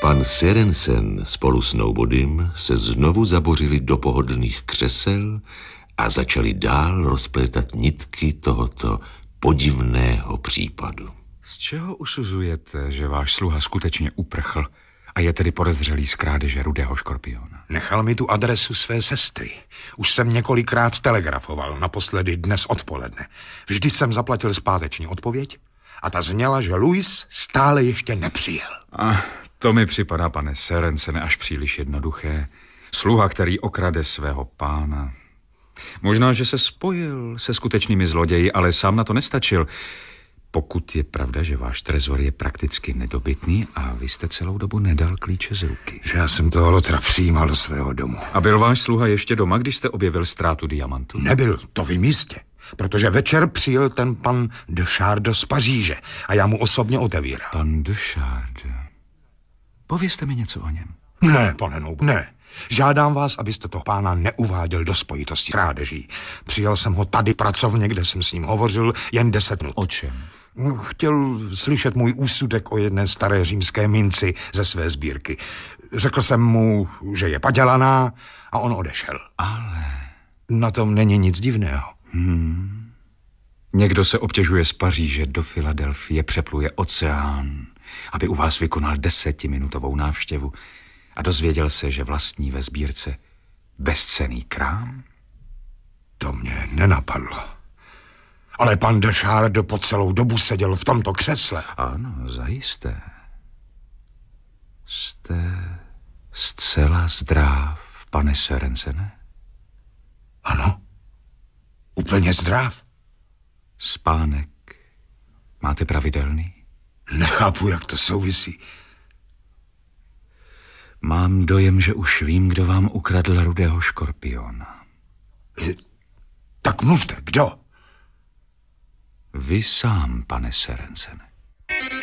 Pan Sørensen spolu s Nobodym se znovu zabořili do pohodlných křesel a začali dál rozplétat nitky tohoto podivného případu. Z čeho usuzujete, že váš sluha skutečně uprchl a je tedy podezřelý z krádeže rudého škorpiona? Nechal mi tu adresu své sestry. Už jsem několikrát telegrafoval, naposledy dnes odpoledne. Vždy jsem zaplatil zpáteční odpověď a ta zněla, že Louis stále ještě nepřijel. To mi připadá, pane Sørensene, až příliš jednoduché. Sluha, který okrade svého pána. Možná, že se spojil se skutečnými zloději, ale sám na to nestačil. Pokud je pravda, že váš trezor je prakticky nedobytný a vy jste celou dobu nedal klíče z ruky. Že já jsem toho lotra přijímal do svého domu. A byl váš sluha ještě doma, když jste objevil ztrátu diamantu? Nebyl, to vím jistě. Protože večer přijel ten pan de Chardin z Paříže a já mu osobně otevíral. Pan de Chardin. Povězte mi něco o něm. Ne, pane Noub, ne. Žádám vás, abyste toho pána neuváděl do spojitosti s krádeží. Přijel jsem ho tady pracovně, kde jsem s ním hovořil jen 10 minut. O čem? Chtěl slyšet můj úsudek o jedné staré římské minci ze své sbírky. Řekl jsem mu, že je padělaná a on odešel. Ale... Na tom není nic divného. Někdo se obtěžuje z Paříže do Filadelfie, přepluje oceán, aby u vás vykonal 10minutovou návštěvu a dozvěděl se, že vlastní ve sbírce bezcenný krám? To mě nenapadlo. Ale pan de Chardin po celou dobu seděl v tomto křesle. Ano, zajisté. Jste zcela zdráv, pane Sørensene? Ano, úplně zdrav. Spánek máte pravidelný? Nechápu, jak to souvisí. Mám dojem, že už vím, kdo vám ukradl rudého škorpiona. Tak mluvte, kdo? Vy sám, pane Sørensene.